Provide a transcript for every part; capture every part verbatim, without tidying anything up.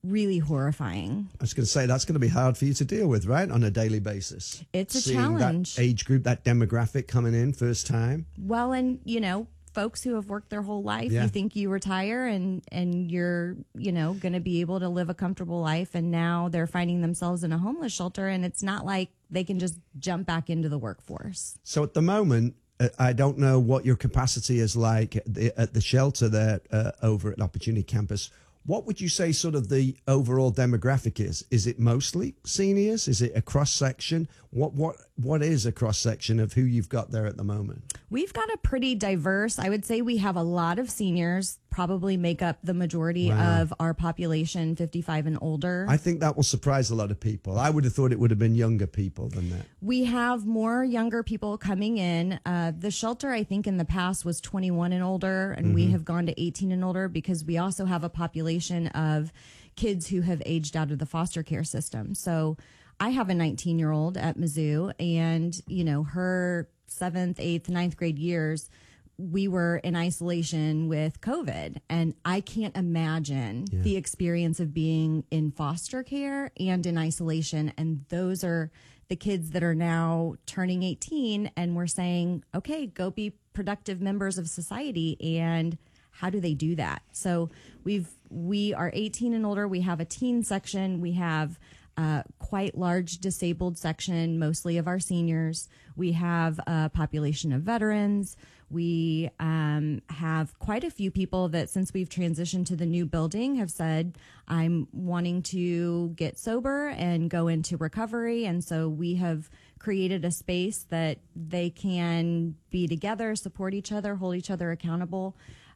really horrifying. I was going to say, that's going to be hard for you to deal with, right, on a daily basis. It's a Seeing challenge. That age group, that demographic coming in first time. Well, and, you know, folks who have worked their whole life, Yeah. you think you retire and, and you're, you know, going to be able to live a comfortable life. And now they're finding themselves in a homeless shelter, and it's not like they can just jump back into the workforce. So at the moment, uh, I don't know what your capacity is like at the, at the shelter there uh, over at Opportunity Campus. What would you say sort of the overall demographic is? Is it mostly seniors? Is it a cross-section? What what what is a cross-section of who you've got there at the moment? We've got a pretty diverse, I would say we have a lot of seniors, probably make up the majority Wow. of our population, fifty-five and older. I think that will surprise a lot of people. I would have thought it would have been younger people than that. We have more younger people coming in. Uh, the shelter, I think, in the past was twenty-one and older, and we have gone to eighteen and older because we also have a population of kids who have aged out of the foster care system. So I have a nineteen-year-old at Mizzou, and, you know, her seventh, eighth, ninth grade years, we were in isolation with COVID, and I can't imagine Yeah. the experience of being in foster care and in isolation. And those are the kids that are now turning eighteen, and we're saying, okay, go be productive members of society. And how do they do that? So we've, we are eighteen and older. We have a teen section. We have a quite large disabled section, mostly of our seniors. We have a population of veterans. We um, have quite a few people that, since we've transitioned to the new building, have said, I'm wanting to get sober and go into recovery. And so we have created a space that they can be together, support each other, hold each other accountable.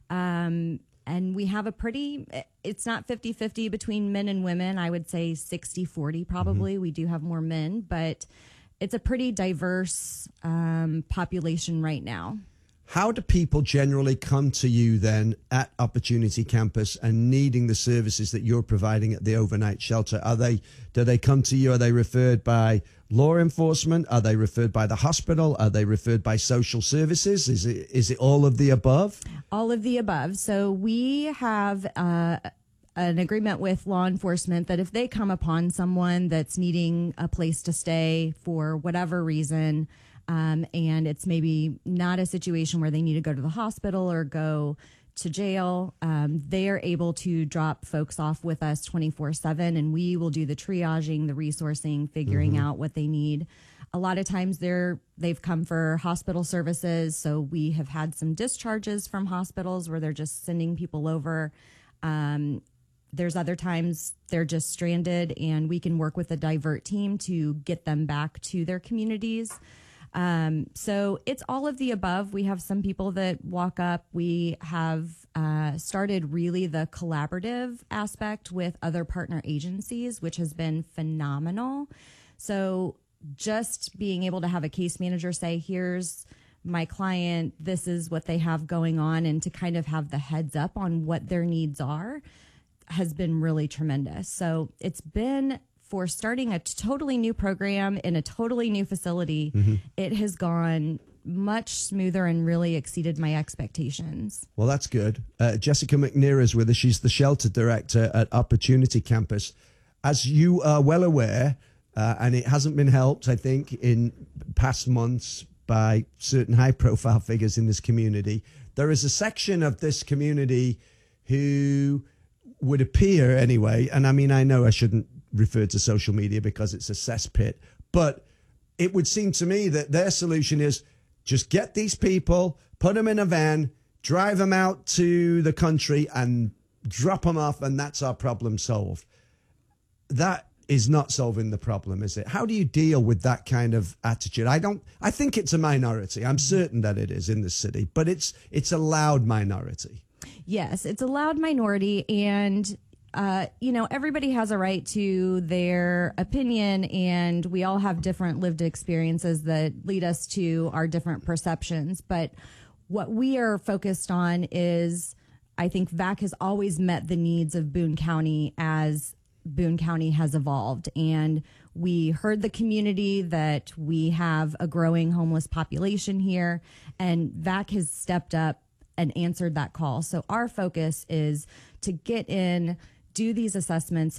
Um, and we have a pretty, it's not fifty-fifty between men and women. I would say sixty forty probably. Mm-hmm. We do have more men, but it's a pretty diverse um, population right now. How do people generally come to you then at Opportunity Campus and needing the services that you're providing at the overnight shelter? Are they, do they come to you? Are they referred by law enforcement? Are they referred by the hospital? Are they referred by social services? Is it, is it all of the above? All of the above. So we have uh, an agreement with law enforcement that if they come upon someone that's needing a place to stay for whatever reason, Um, and it's maybe not a situation where they need to go to the hospital or go to jail, um, they are able to drop folks off with us twenty-four seven, and we will do the triaging, the resourcing, figuring mm-hmm. out what they need. A lot of times they're, they've come for hospital services, so we have had some discharges from hospitals where they're just sending people over. Um, there's other times they're just stranded, and we can work with the divert team to get them back to their communities. Um, so it's all of the above. We have some people that walk up. We have uh, started really the collaborative aspect with other partner agencies, which has been phenomenal. So just being able to have a case manager say, here's my client, this is what they have going on, and to kind of have the heads up on what their needs are has been really tremendous. So it's been, for starting a totally new program in a totally new facility, mm-hmm. it has gone much smoother and really exceeded my expectations. Well, that's good. Uh, Jessica McNear is with us. She's the shelter director at Opportunity Campus. As you are well aware, uh, and it hasn't been helped, I think, in past months by certain high-profile figures in this community, there is a section of this community who would appear anyway, and I mean, I know I shouldn't refer to social media because it's a cesspit, but it would seem to me that their solution is just get these people, put them in a van, drive them out to the country and drop them off, and that's our problem solved. That is not solving the problem, is it? How do you deal with that kind of attitude? I don't, I think it's a minority. I'm certain that it is in the city, but it's, it's a loud minority. Yes, it's a loud minority, and Uh, you know, everybody has a right to their opinion, and we all have different lived experiences that lead us to our different perceptions. But what we are focused on is, I think V A C has always met the needs of Boone County as Boone County has evolved. And we heard the community that we have a growing homeless population here, and V A C has stepped up and answered that call. So our focus is to get in, do these assessments,